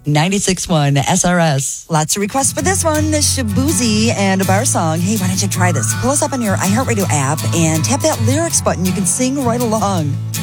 96.1 SRS. Lots of requests for this one, the Shabuzi and a bar song. Hey, why don't you try this? Pull us up on your iHeartRadio app and tap that lyrics button. You can sing right along.